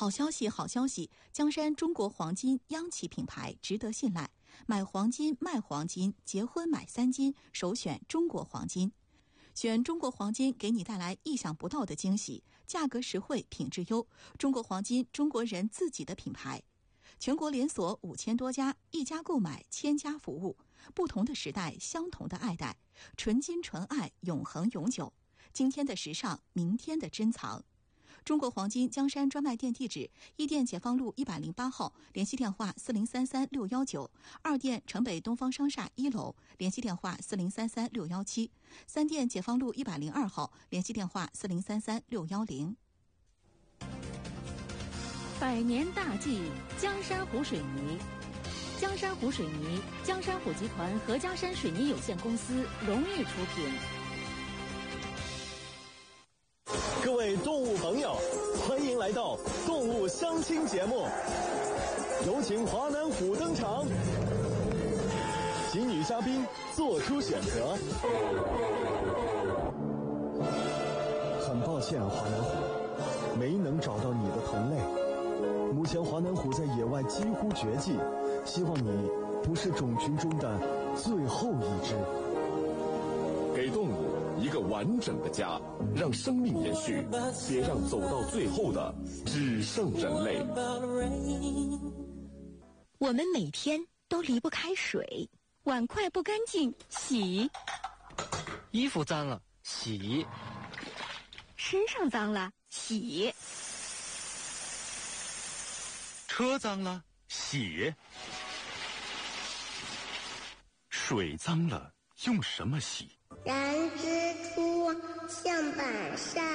好消息，好消息！江山中国黄金央企品牌值得信赖，买黄金、卖黄金、结婚买3金，首选中国黄金。选中国黄金给你带来意想不到的惊喜，价格实惠，品质优。中国黄金，中国人自己的品牌。全国连锁5000多家，一家购买1000家服务，不同的时代，相同的爱戴，纯金纯爱，永恒永久。今天的时尚，明天的珍藏。中国黄金江山专卖店地址：一店解放路108号，联系电话4033-619；二店城北东方商厦1楼，联系电话4033-617；三店解放路102号，联系电话4033-610。 百年大计，江山湖水泥。江山湖水泥，江山湖集团合江山水泥有限公司荣誉出品。 各位动物朋友，欢迎来到动物相亲节目，有请华南虎登场，请女嘉宾做出选择。很抱歉，华南虎，没能找到你的同类。目前华南虎在野外几乎绝迹，希望你不是种群中的最后一只。 给动物一个完整的家，让生命延续，别让走到最后的只剩人类。 我们每天都离不开水，碗筷不干净洗， 衣服脏了洗， 身上脏了洗， 车脏了洗，水脏了用什么洗？ 燃之初，象板上。